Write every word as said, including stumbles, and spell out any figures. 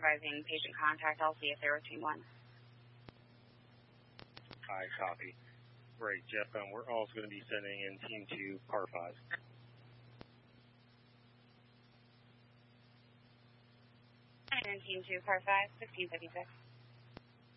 supervising patient contact. I'll see if they're with team one. I copy. Great, Jeff. Um, we're also going to be sending in team two, par five. And team two, par five, fifteen fifty-six.